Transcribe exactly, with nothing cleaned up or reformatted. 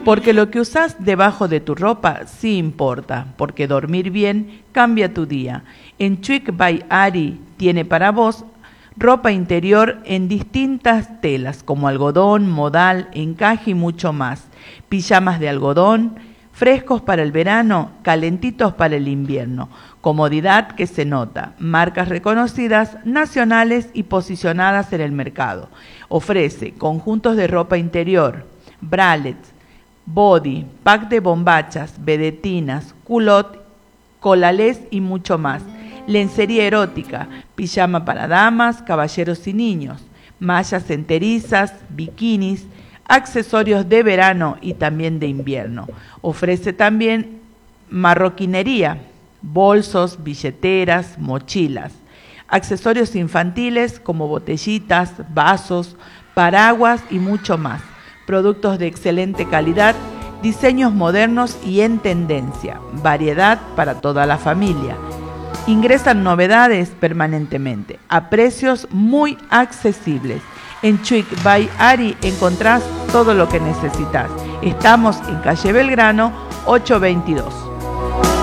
Porque lo que usás debajo de tu ropa sí importa, porque dormir bien cambia tu día. En Chuic by Ari tiene para vos ropa interior en distintas telas, como algodón, modal, encaje y mucho más. Pijamas de algodón, frescos para el verano, calentitos para el invierno. Comodidad que se nota, marcas reconocidas, nacionales y posicionadas en el mercado. Ofrece conjuntos de ropa interior, bralets, body, pack de bombachas, vedetinas, culot, colalés y mucho más. Lencería erótica, pijama para damas, caballeros y niños, mallas enterizas, bikinis, accesorios de verano y también de invierno. Ofrece también marroquinería, bolsos, billeteras, mochilas, accesorios infantiles como botellitas, vasos, paraguas y mucho más. Productos de excelente calidad, diseños modernos y en tendencia, variedad para toda la familia. Ingresan novedades permanentemente, a precios muy accesibles. En Chuic by Ari encontrás todo lo que necesitas. Estamos en calle Belgrano, ochocientos veintidós.